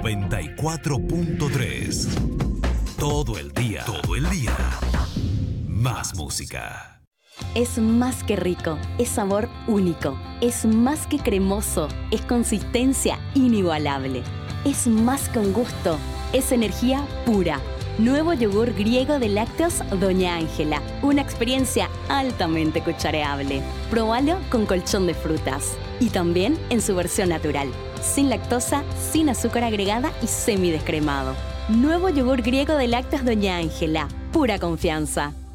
94.3. Todo el día. Todo el día. Más música. Es más que rico, es sabor único, es más que cremoso, es consistencia inigualable, es más que un gusto, es energía pura. Nuevo yogur griego de lácteos Doña Ángela, una experiencia altamente cuchareable. Próbalo con colchón de frutas y también en su versión natural, sin lactosa, sin azúcar agregada y semidescremado. Nuevo yogur griego de lácteos Doña Ángela, pura confianza.